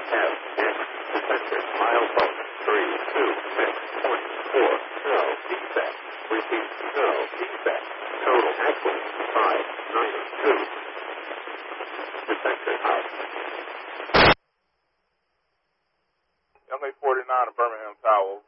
F, X, detected, milestone, 326.4, no defect, repeat, no defect, total equity, 592, detected, out. MA-49 of Birmingham Tower.